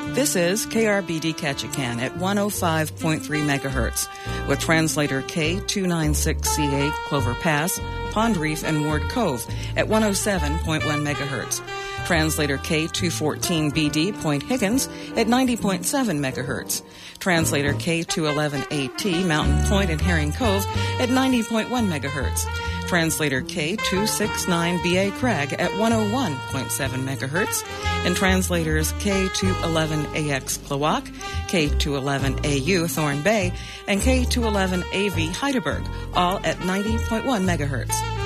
This is KRBD Ketchikan at 105.3 megahertz, with translator K296CA Clover Pass, Pond Reef, and Ward Cove at 107.1 megahertz. Translator K214BD Point Higgins at 90.7 megahertz. Translator K211AT Mountain Point and Herring Cove at 90.1 megahertz. Translator K269BA Craig at 101.7 megahertz. And translators K211AX Klawock, K211AU Thorn Bay, and K211AV Heidelberg, all at 90.1 megahertz.